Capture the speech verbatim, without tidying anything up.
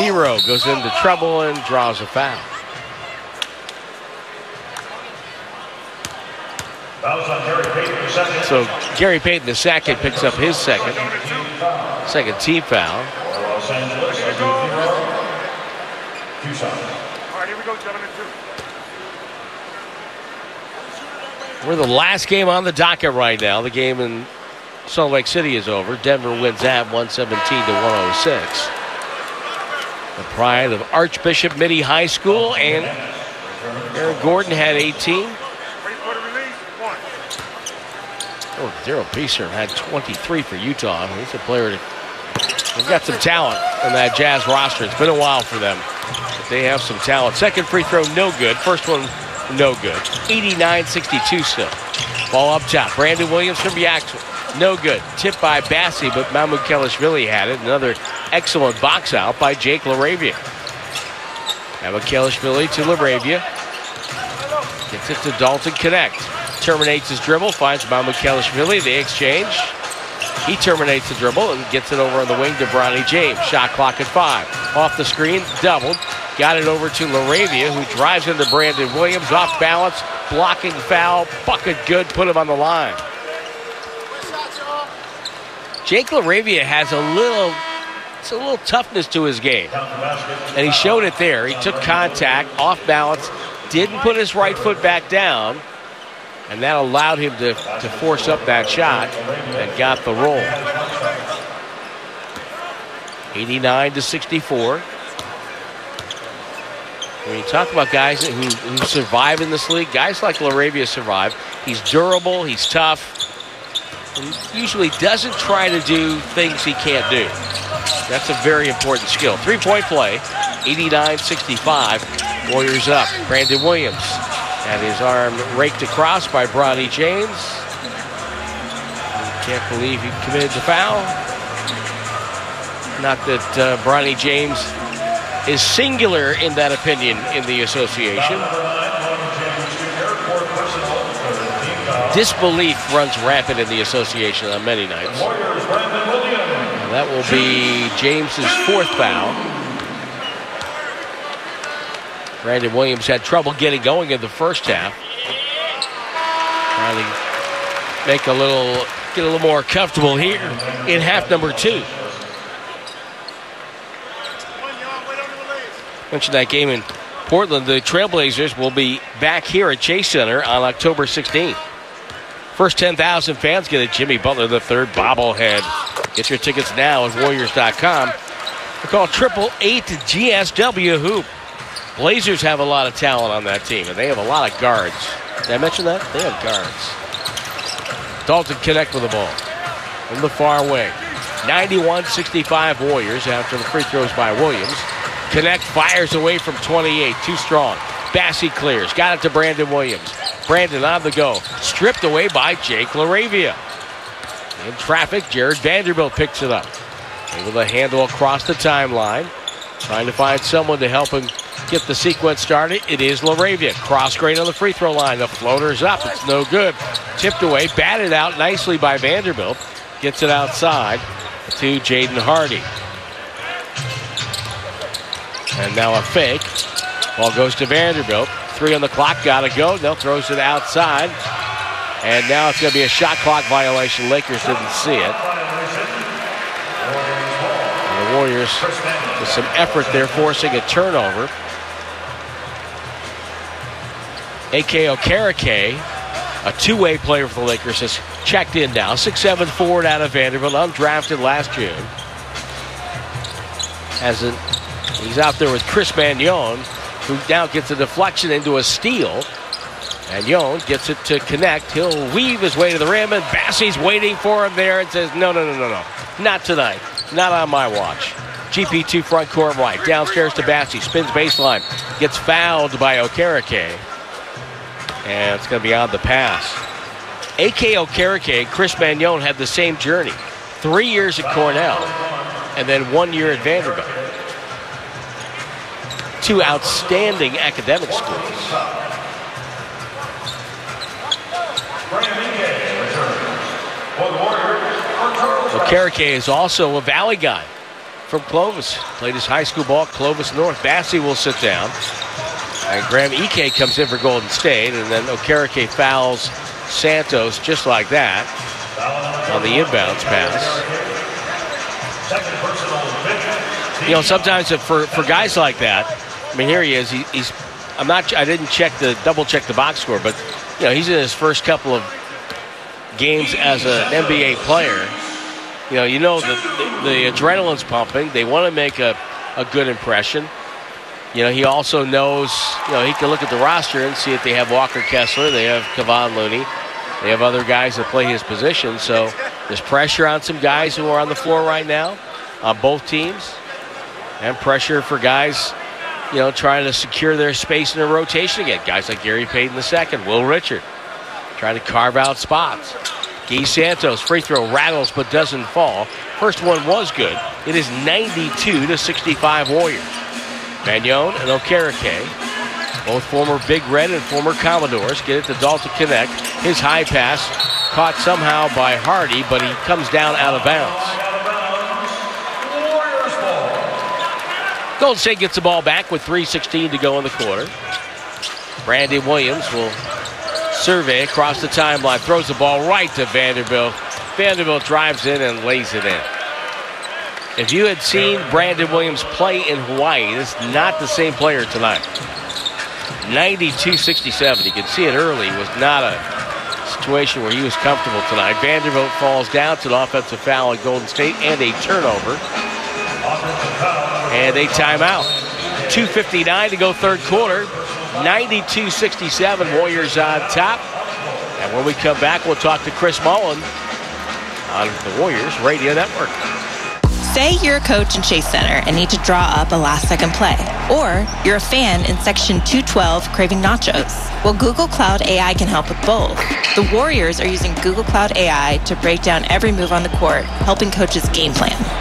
Hero goes into trouble and draws a foul. So Gary Payton the second picks up his second. Second team foul. We're the last game on the docket right now. The game in Salt Lake City is over. Denver wins that one seventeen to one oh six. The pride of Archbishop Mitty High School, and Aaron Gordon had eighteen. Oh, Daryl Peacer had twenty-three for Utah. He's a player. They've got some talent in that Jazz roster. It's been a while for them, but they have some talent. Second free throw, no good. First one, no good. eighty-nine sixty-two still. Ball up top. Brandon Williams from Yaxwell. No good. Tipped by Bassi, but Mamukelashvili had it. Another excellent box out by Jake LaRavia. Mamukelashvili to LaRavia. Gets it to Dalton Connect. Terminates his dribble, finds Mamukelashvili. They exchange. He terminates the dribble and gets it over on the wing to Bronny James. Shot clock at five. Off the screen, doubled. Got it over to LaRavia, who drives into Brandon Williams. Off balance, blocking foul. Bucket good, put him on the line. Jake LaRavia has a little, it's a little toughness to his game. And he showed it there. He took contact, off balance, didn't put his right foot back down. And that allowed him to, to force up that shot and got the roll. eighty-nine to sixty-four. When you talk about guys who, who survive in this league, guys like LaRavia survive. He's durable, he's tough. He usually doesn't try to do things he can't do. That's a very important skill. Three-point play, eighty-nine sixty-five. Warriors up. Brandon Williams had his arm raked across by Bronny James. Can't believe he committed the foul. Not that uh, Bronny James is singular in that opinion in the association. Disbelief runs rampant in the association on many nights. And that will be James's fourth foul. Brandon Williams had trouble getting going in the first half. Trying to make a little, get a little more comfortable here in half number two. Mentioned that game in Portland. The Trailblazers will be back here at Chase Center on October sixteenth. First ten thousand fans get a Jimmy Butler the third bobblehead. Get your tickets now at Warriors dot com. Call triple eight G S W Hoop. Blazers have a lot of talent on that team, and they have a lot of guards. Did I mention that? They have guards. Dalton Connect with the ball from the far wing. ninety-one sixty-five Warriors after the free throws by Williams. Connect fires away from twenty-eight. Too strong. Bassi clears. Got it to Brandon Williams. Brandon on the go. Stripped away by Jake LaRavia. In traffic, Jared Vanderbilt picks it up. Able to handle across the timeline. Trying to find someone to help him get the sequence started. It is LaRavia. Cross grain on the free throw line. The floater's up. It's no good. Tipped away. Batted out nicely by Vanderbilt. Gets it outside to Jaden Hardy. And now a fake. Ball goes to Vanderbilt. Three on the clock. Got to go. Now throws it outside. And now it's going to be a shot clock violation. Lakers didn't see it. And the Warriors, with some effort, they're forcing a turnover. A K Okereke, a two-way player for the Lakers, has checked in now. six seven forward out of Vanderbilt, undrafted last June. Hasn't, he's out there with Chris Magnon, who now gets a deflection into a steal. Magnon gets it to Connect. He'll weave his way to the rim, and Bassi's waiting for him there and says, no, no, no, no, no. Not tonight. Not on my watch. G P two front court right. Downstairs to Bassi. Spins baseline. Gets fouled by Okereke. And it's going to be on the pass. A K Okereke and Chris Magnon had the same journey. Three years at Cornell and then one year at Vanderbilt. Two outstanding academic schools. Okereke is also a Valley guy. from Clovis. Played his high school ball at Clovis North. Bassey will sit down. And Graham Ike comes in for Golden State. And then Okereke fouls Santos just like that on the inbounds pass. You know, sometimes for, for guys like that, I mean, here he is. He, he's, I'm not, I didn't check the, double check the box score, but, you know, he's in his first couple of games as an N B A player. You know, you know the, the, the adrenaline's pumping. They want to make a, a good impression. You know, he also knows, you know, he can look at the roster and see if they have Walker Kessler, they have Kevon Looney, they have other guys that play his position. So there's pressure on some guys who are on the floor right now on both teams, and pressure for guys, you know, trying to secure their space in the rotation again. Guys like Gary Payton the second, Will Richard, trying to carve out spots. Guy Santos, free throw rattles but doesn't fall. First one was good. It is ninety-two to sixty-five Warriors. Magnon and Okereke, both former Big Red and former Commodores, get it to Dalton Connect. His high pass caught somehow by Hardy, but he comes down out of bounds. Golden State gets the ball back with three sixteen to go in the quarter. Brandon Williams will survey across the timeline, throws the ball right to Vanderbilt. Vanderbilt drives in and lays it in. If you had seen Brandon Williams play in Hawaii, this is not the same player tonight. ninety-two sixty-seven. You can see it early. It was not a situation where he was comfortable tonight. Vanderbilt falls down to an offensive foul at Golden State and a turnover. And a timeout. two fifty-nine to go third quarter. ninety-two sixty-seven, Warriors on top. And when we come back, we'll talk to Chris Mullen on the Warriors Radio Network. Say you're a coach in Chase Center and need to draw up a last-second play. Or you're a fan in Section two twelve craving nachos. Well, Google Cloud A I can help with both. The Warriors are using Google Cloud A I to break down every move on the court, helping coaches game plan.